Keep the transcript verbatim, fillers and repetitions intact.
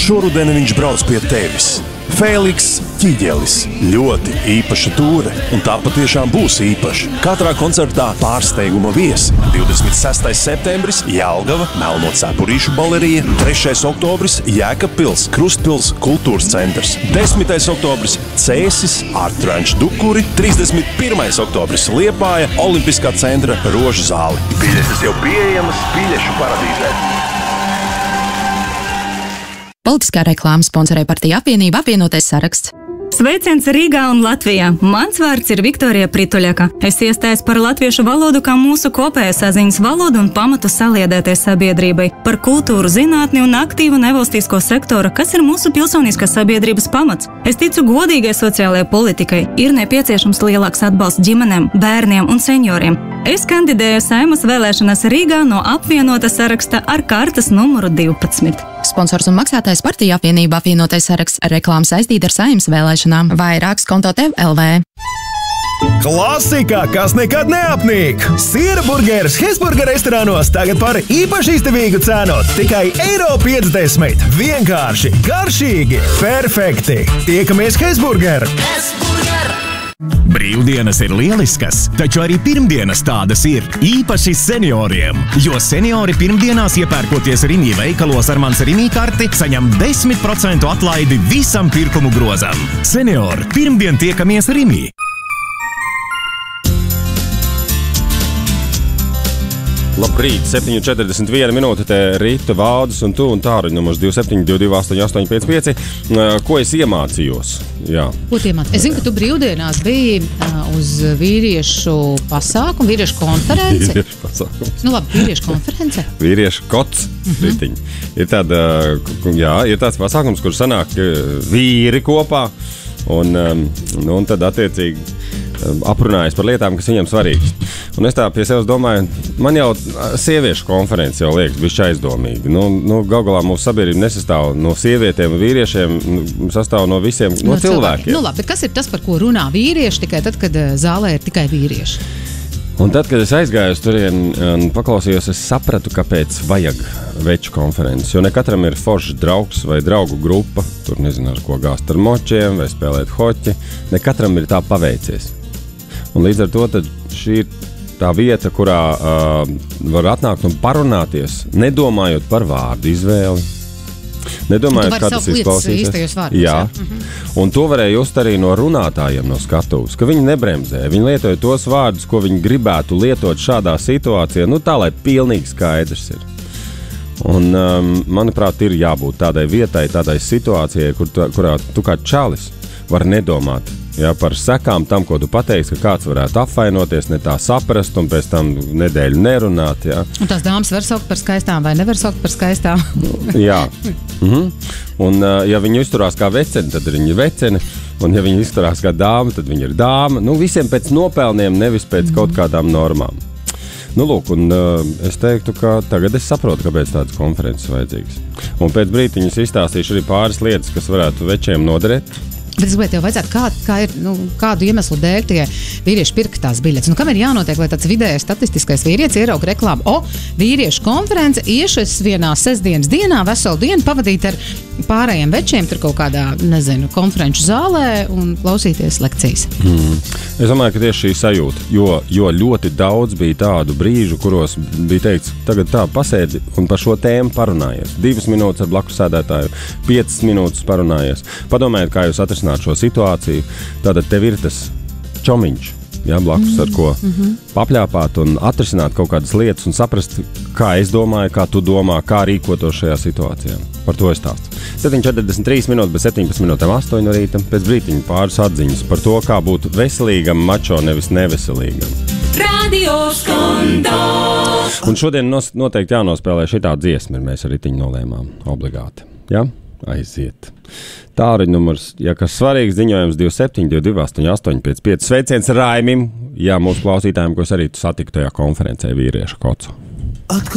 Šoruden viņš brauc pie tevis. Fēliks Ķiģelis. Ļoti īpaša tūre, un tā patiešām būs īpaša. Katrā koncertā pārsteiguma viesi. divdesmit sestais septembris Jelgava, Melno Cepurīšu balerija, trešais oktobris Jēkabpils, Krustpils kultūras centrs, desmitais oktobris Cēsis, Art Ranch Dukuri, trīsdesmit pirmais oktobris Liepāja, Olimpiskā centra Rožu zāle. Biļetes jau pieejamas Biļešu paradīzē. Politiskā reklāma sponsorē partija apvienība Apvienotais saraksts. Sveiciens Rīgā un Latvijā! Mans vārds ir Viktorija Prituļaka. Es iestājos par latviešu valodu kā mūsu kopēja saziņas valodu un pamatu saliedētai sabiedrībai, par kultūru, zinātni un aktīvu nevalstisko sektoru, kas ir mūsu pilsoniskās sabiedrības pamats. Es ticu godīgai sociālajai politikai. Ir nepieciešams lielāks atbalsts ģimenēm, bērniem un senioriem. Es kandidēju Saeimas vēlēšanās Rīgā no apvienota saraksta ar kartas numuru divpadsmit. Sponsors un maksātājs partija apvienība Apvienotais saraksts. Reklāma saistīta ar Saeimas vēlēšanām. Vairāks konto tev L V. Klasika, kas nekad neapnīk! Siera burgeris Hesburger restorānos tagad par īpaši izdevīgu cenu. Tikai eiro piecdesmit. Vienkārši, garšīgi, perfekti! Tiekamies Hesburger! Hesburger! Brīvdienas ir lieliskas, taču arī pirmdienas tādas ir, īpaši senioriem. Jo seniori pirmdienās iepērkoties Rimi veikalos ar mans Rimi karti, saņem desmit procentu atlaidi visam pirkumu grozam. Seniori, pirmdien tiekamies Rimi! Labrīt, septiņi četrdesmit viena minūte, te Rita, Valdis un tu un Tāruņa numurs divi septiņi divi divi astoņi astoņi pieci pieci. Ko es iemācījos? Jā. Ko tu iemācījies? Es zinu, ka tu brīvdienās biji uh, uz vīriešu pasākumu, vīriešu konferenci. Vīriešu pasākums. Nu labi, vīriešu konference. Vīriešu kots, uh-huh. Ritiņi. Ir, tāda, jā, ir tāds pasākums, kur sanāk vīri kopā un, nu, un tad attiecīgi aprunājas par lietām, kas viņam svarīgas. Un es tā pie sevis domāju, man jau sieviešu konferences jau liekas bišķi aizdomīgi. Nu, nu, gal galā mūsu sabiedrība nesastāv no sievietēm un vīriešiem, sastāv no visiem, no, no cilvēkiem. Nu labi, bet kas ir tas, par ko runā vīrieši tikai tad, kad zālē ir tikai vīrieši? Un tad, kad es aizgāju uz turien un paklausījos, es sapratu, kāpēc vajag veču konferences. Jo ne katram ir foršs draugs vai draugu grupa, tur nezinu, ar ko gāzt ar močiem vai spēlēt hoķi. Ne katram ir tā paveicies. Un līdz ar to tad šī ir tā vieta, kurā uh, var atnākt un parunāties, nedomājot par vārdu izvēli. Nedomājot, kā tas izklausīsies. Vārdos, jā. Mhm. Un to varēja just arī no runātājiem no skatuves, ka viņi nebremzē. Viņi lietoja tos vārdus, ko viņi gribētu lietot šādā situācijā, nu tā, lai pilnīgi skaidrs ir. Un, um, manuprāt, ir jābūt tādai vietai, tādai situācijai, kur tu, kurā tu kā čalis var nedomāt, jā, par sekām tam, ko tu pateiksi, ka kāds varētu apvainoties, ne tā saprast un pēc tam nedēļu nerunāt. Jā. Un tās dāmas var saukt par skaistām vai nevar saukt par skaistām? Jā. Mhm. Un ja viņi izturās kā veceni, tad viņi ir veceni. Un ja viņi izturās kā dāma, tad viņi ir dāma. Nu, visiem pēc nopelniem, nevis pēc mm. kaut kādām normām. Nu, lūk, un uh, es teiktu, ka tagad es saprotu, kāpēc tādas konferences vajadzīgas. Un pēc brītiņas izstāstīšu arī pāris lietas, kas varētu večiem noderēt. Bet es gribēju tev vajadzētu, kā, kā ir, nu, kādu iemeslu dēļ tie vīrieši pirka tās biļetes. Nu, kam ir jānotiek, lai tāds vidējais statistiskais vīrietis ierauga reklāmu? O, vīriešu konference, iešu es vienā sestdienas dienā, veselu dienu pavadīt ar pārējiem večiem, tur kaut kādā, nezinu, konferenču zālē un klausīties lekcijas. Mm. Es domāju, ka tieši šī sajūta, jo, jo ļoti daudz bija tādu brīžu, kuros bija teikts, tagad tā pasēdi un par šo tēmu parunājies. Divas minūtes ar blakus sēdētāju, piecas minūtes parunājies. Padomājiet, kā jūs atrisināt šo situāciju. Tātad tev ir tas čomiņš, jā, blakus, mm-hmm. ar ko mm-hmm. papļāpāt un atrisināt kaut kādas lietas un saprast, kā es domāju, kā tu domā, kā rīkotos šajā situācijā. Par to es stāstu. septiņi četrdesmit trīs minūtes, bet septiņpadsmit minūtēm astoņi no rīta. Pēc brītiņa pāris atziņas par to, kā būt veselīgam mačo, nevis neveselīgam. Radio Skontā! Un šodien nos, noteikti jānospēlē šitā dziesma, ir mēs ar ritiņu nolēmām obligāti. Jā? Aiziet. Tāruņa numurs, ja kas svarīgs, ziņojums divi septiņi divi divi astoņi astoņi pieci pieci. Sveiciens Raimim, jā, mūsu klausītājiem, ko es arī satiku tajā konferencē vīriešu kocu.